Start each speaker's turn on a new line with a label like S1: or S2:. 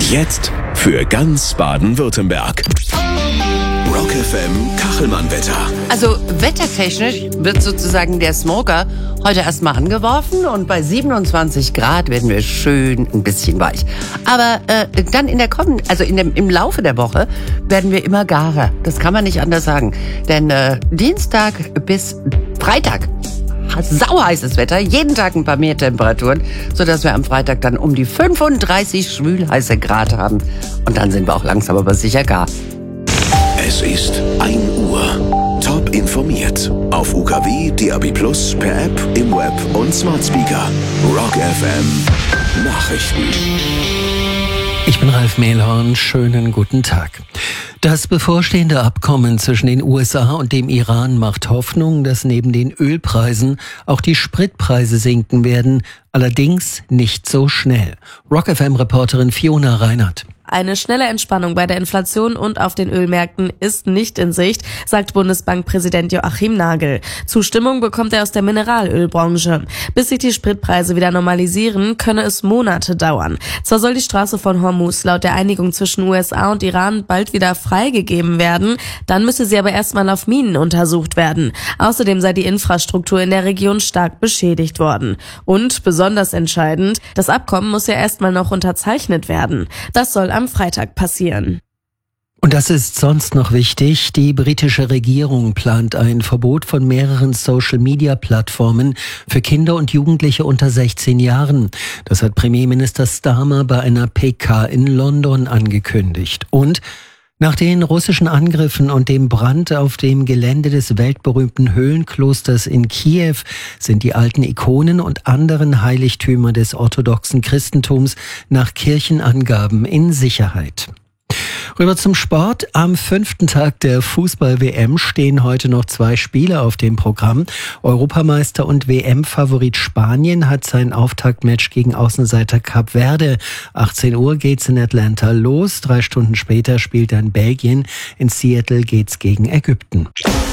S1: Jetzt für ganz Baden-Württemberg. Rock FM Kachelmann-Wetter.
S2: Also wettertechnisch wird sozusagen der Smoker heute erstmal angeworfen und bei 27 Grad werden wir schön ein bisschen weich. Aber dann im Laufe der Woche werden wir immer garer. Das kann man nicht anders sagen. Denn Dienstag bis Freitag sauheißes Wetter, jeden Tag ein paar mehr Temperaturen, sodass wir am Freitag dann um die 35 schwülheiße Grad haben. Und dann sind wir auch langsam aber sicher gar.
S1: Es ist 1 Uhr. Top informiert. Auf UKW, DAB+, per App, im Web und Smart Speaker. Rock FM Nachrichten.
S3: Ich bin Ralf Mehlhorn. Schönen guten Tag. Das bevorstehende Abkommen zwischen den USA und dem Iran macht Hoffnung, dass neben den Ölpreisen auch die Spritpreise sinken werden. Allerdings nicht so schnell. Rock FM-Reporterin Fiona Reinhardt.
S4: Eine schnelle Entspannung bei der Inflation und auf den Ölmärkten ist nicht in Sicht, sagt Bundesbankpräsident Joachim Nagel. Zustimmung bekommt er aus der Mineralölbranche. Bis sich die Spritpreise wieder normalisieren, könne es Monate dauern. Zwar soll die Straße von Hormuz laut der Einigung zwischen USA und Iran bald wieder freigegeben werden, dann müsse sie aber erstmal auf Minen untersucht werden. Außerdem sei die Infrastruktur in der Region stark beschädigt worden. Und besonders entscheidend, das Abkommen muss ja erstmal noch unterzeichnet werden. Das soll am Freitag passieren.
S3: Und das ist sonst noch wichtig. Die britische Regierung plant ein Verbot von mehreren Social-Media-Plattformen für Kinder und Jugendliche unter 16 Jahren. Das hat Premierminister Starmer bei einer PK in London angekündigt. Und nach den russischen Angriffen und dem Brand auf dem Gelände des weltberühmten Höhlenklosters in Kiew sind die alten Ikonen und anderen Heiligtümer des orthodoxen Christentums nach Kirchenangaben in Sicherheit. Rüber zum Sport. Am 5. Tag der Fußball-WM stehen heute noch 2 Spiele auf dem Programm. Europameister und WM-Favorit Spanien hat sein Auftaktmatch gegen Außenseiter Kap Verde. 18 Uhr geht's in Atlanta los. 3 Stunden später spielt dann Belgien. In Seattle geht's gegen Ägypten.